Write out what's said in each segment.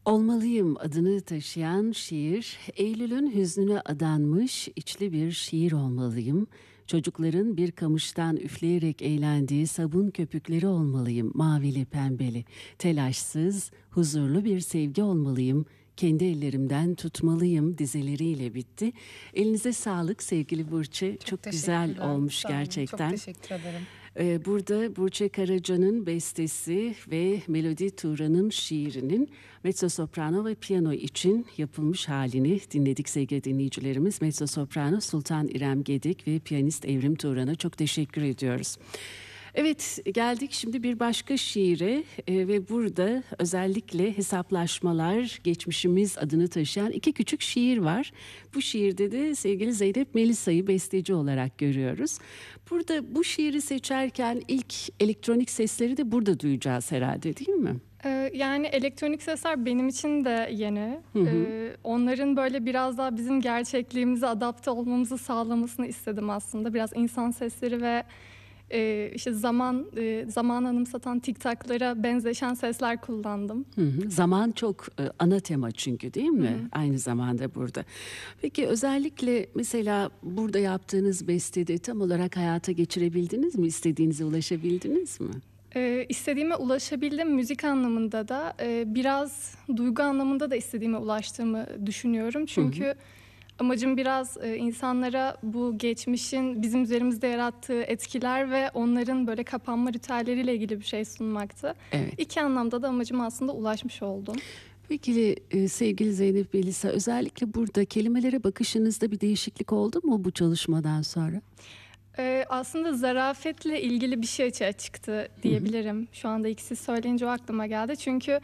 Olmalıyım adını taşıyan şiir, Eylül'ün hüznüne adanmış içli bir şiir olmalıyım. Çocukların bir kamıştan üfleyerek eğlendiği sabun köpükleri olmalıyım, mavili pembeli. Telaşsız, huzurlu bir sevgi olmalıyım. Kendi ellerimden tutmalıyım dizeleriyle bitti. Elinize sağlık sevgili Burçe. Çok güzel teşekkürler. olmuş Sağ olun. gerçekten. Çok teşekkür ederim. Burada Burçe Karaca'nın bestesi ve Melodi Turan'ın şiirinin mezzosoprano ve piyano için yapılmış halini dinledik sevgili dinleyicilerimiz. Mezzosoprano Sultan İrem Gedik ve piyanist Evrim Turan'a çok teşekkür ediyoruz. Evet, geldik şimdi bir başka şiire ve burada özellikle hesaplaşmalar, geçmişimiz adını taşıyan iki küçük şiir var. Bu şiirde de sevgili Zeynep Melisa'yı besteci olarak görüyoruz. Burada bu şiiri seçerken ilk elektronik sesleri de burada duyacağız herhalde, değil mi? Yani elektronik sesler benim için de yeni. Onların böyle biraz daha bizim gerçekliğimize adapte olmamızı sağlamasını istedim aslında. Biraz insan sesleri ve işte zaman anımsatan tiktaklara benzeşen sesler kullandım. Zaman çok ana tema çünkü, değil mi? Aynı zamanda burada. Peki özellikle mesela burada yaptığınız bestede tam olarak hayata geçirebildiniz mi? İstediğinize ulaşabildiniz mi? İstediğime ulaşabildim müzik anlamında da. Biraz duygu anlamında da istediğime ulaştığımı düşünüyorum. Çünkü amacım biraz insanlara bu geçmişin bizim üzerimizde yarattığı etkiler ve onların böyle kapanma ritüelleriyle ilgili bir şey sunmaktı. Evet. İki anlamda da amacıma aslında ulaşmış oldum. Peki sevgili Zeynep Melisa, özellikle burada kelimelere bakışınızda bir değişiklik oldu mu bu çalışmadan sonra? Aslında zarafetle ilgili bir şey açığa çıktı diyebilirim. Şu anda ikisi söyleyince o aklıma geldi. Çünkü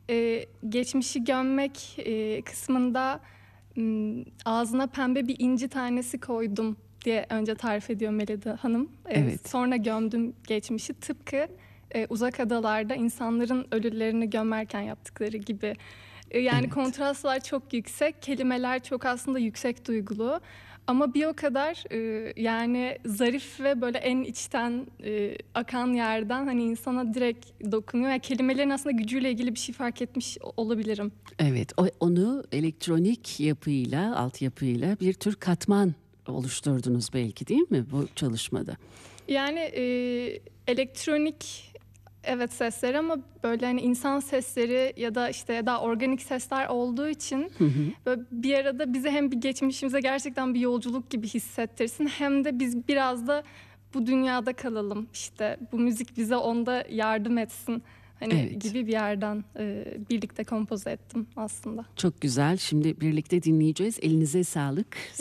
geçmişi gömmek kısmında ağzına pembe bir inci tanesi koydum diye önce tarif ediyor Melodi Hanım. Evet. Sonra gömdüm geçmişi, tıpkı uzak adalarda insanların ölülerini gömerken yaptıkları gibi. Yani Evet. kontrastlar çok yüksek, kelimeler çok aslında yüksek duygulu. Ama bir o kadar yani zarif ve böyle en içten akan yerden hani insana direkt dokunuyor. Yani kelimelerin aslında gücüyle ilgili bir şey fark etmiş olabilirim. Evet, onu elektronik yapıyla, altyapıyla bir tür katman oluşturdunuz belki, değil mi bu çalışmada? Yani elektronik evet sesleri ama böyle hani insan sesleri ya da işte daha organik sesler olduğu için böyle bir arada bize hem bir geçmişimize gerçekten bir yolculuk gibi hissettirsin, hem de biz biraz da bu dünyada kalalım, işte bu müzik bize onda yardım etsin hani Evet. gibi bir yerden birlikte kompoze ettim aslında. Çok güzel. Şimdi birlikte dinleyeceğiz. Elinize sağlık.